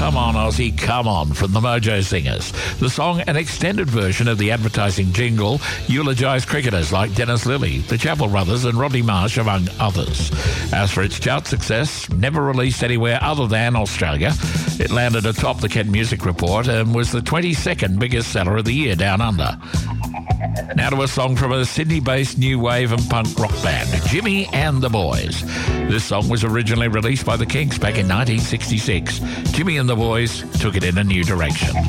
Come On Aussie, Come On from the Mojo Singers. The song, an extended version of the advertising jingle, eulogised cricketers like Dennis Lilly, the Chappell Brothers and Rodney Marsh, among others. As for its chart success, never released anywhere other than Australia, it landed atop the Ken Music Report and was the 22nd biggest seller of the year down under. Now to a song from a Sydney-based new wave and punk rock band, Jimmy and the Boys. This song was originally released by the Kinks back in 1966. Jimmy and the Boys took it in a new direction.